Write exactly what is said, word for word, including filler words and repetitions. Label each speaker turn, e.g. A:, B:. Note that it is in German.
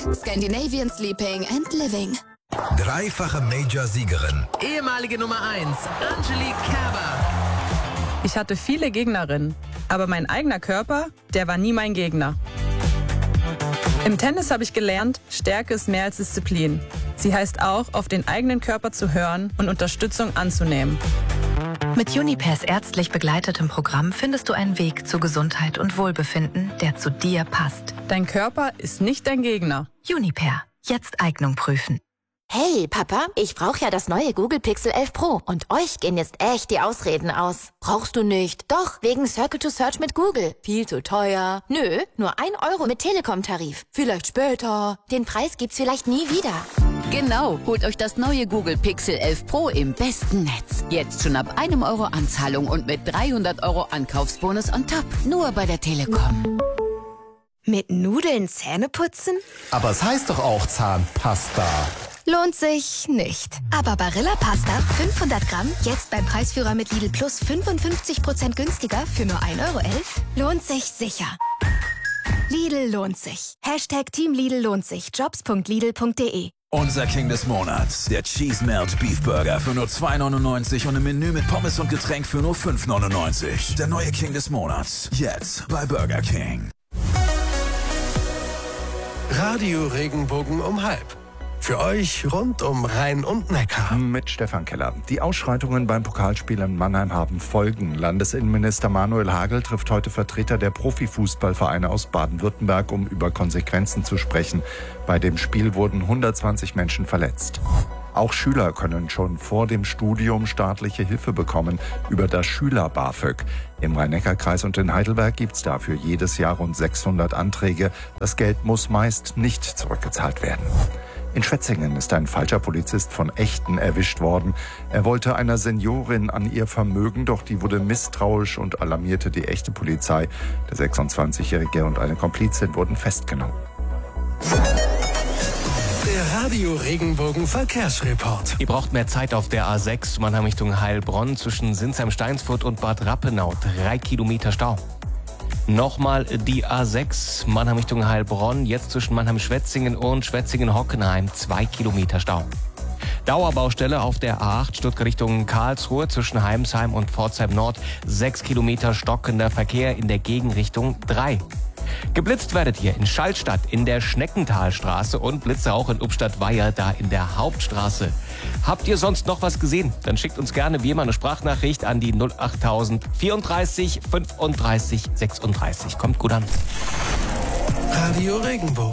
A: Scandinavian Sleeping and Living.
B: Dreifache Major-Siegerin.
C: Ehemalige Nummer eins, Angelique Kerber.
D: Ich hatte viele Gegnerinnen, aber mein eigener Körper, der war nie mein Gegner. Im Tennis habe ich gelernt, Stärke ist mehr als Disziplin. Sie heißt auch, auf den eigenen Körper zu hören und Unterstützung anzunehmen.
E: Mit Junipers ärztlich begleitetem Programm findest du einen Weg zu Gesundheit und Wohlbefinden, der zu dir passt.
D: Dein Körper ist nicht dein Gegner.
E: Juniper. Jetzt Eignung prüfen.
F: Hey, Papa, ich brauche ja das neue Google Pixel elf Pro und euch gehen jetzt echt die Ausreden aus. Brauchst du nicht? Doch, wegen Circle to Search mit Google. Viel zu teuer. Nö, nur ein Euro mit Telekom-Tarif. Vielleicht später. Den Preis gibt's vielleicht nie wieder.
A: Genau, holt euch das neue Google Pixel elf Pro im besten Netz. Jetzt schon ab einem Euro Anzahlung und mit dreihundert Euro Ankaufsbonus on top. Nur bei der Telekom.
G: Mit Nudeln Zähne putzen?
H: Aber es heißt doch auch Zahnpasta.
G: Lohnt sich nicht. Aber Barilla Pasta fünfhundert Gramm, jetzt beim Preisführer mit Lidl Plus fünfundfünfzig Prozent günstiger für nur ein Euro elf, lohnt sich sicher. Lidl lohnt sich. Hashtag Team Lidl lohnt sich. jobs punkt lidl punkt de.
I: Unser King des Monats, der Cheese Melt Beef Burger für nur zwei neunundneunzig und ein Menü mit Pommes und Getränk für nur fünf neunundneunzig. Der neue King des Monats, jetzt bei Burger King.
J: Radio Regenbogen um halb. Für euch rund um Rhein und Neckar.
K: Mit Stefan Keller. Die Ausschreitungen beim Pokalspiel in Mannheim haben Folgen. Landesinnenminister Manuel Hagel trifft heute Vertreter der Profifußballvereine aus Baden-Württemberg, um über Konsequenzen zu sprechen. Bei dem Spiel wurden hundertzwanzig Menschen verletzt. Auch Schüler können schon vor dem Studium staatliche Hilfe bekommen über das Schüler-BAföG. Im Rhein-Neckar-Kreis und in Heidelberg gibt es dafür jedes Jahr rund sechshundert Anträge. Das Geld muss meist nicht zurückgezahlt werden. In Schwetzingen ist ein falscher Polizist von Echten erwischt worden. Er wollte einer Seniorin an ihr Vermögen, doch die wurde misstrauisch und alarmierte die echte Polizei. Der sechsundzwanzigjährige und eine Komplizin wurden festgenommen.
J: Der Radio Regenbogen Verkehrsreport.
C: Ihr braucht mehr Zeit auf der A sechs, Mannheim Richtung Heilbronn, zwischen Sinsheim-Steinsfurt und Bad Rappenau. Drei Kilometer Stau. Nochmal die A sechs, Mannheim Richtung Heilbronn, jetzt zwischen Mannheim-Schwetzingen und Schwetzingen-Hockenheim, zwei Kilometer Stau. Dauerbaustelle auf der A acht, Stuttgart Richtung Karlsruhe, zwischen Heimsheim und Pforzheim Nord, sechs Kilometer stockender Verkehr in der Gegenrichtung, drei. Geblitzt werdet ihr in Schallstadt in der Schneckentalstraße und Blitze auch in Ubstadt-Weiher, da in der Hauptstraße. Habt ihr sonst noch was gesehen? Dann schickt uns gerne wie immer eine Sprachnachricht an die null achttausend vierunddreißig fünfunddreißig sechsunddreißig. Kommt gut an.
J: Radio Regenbogen.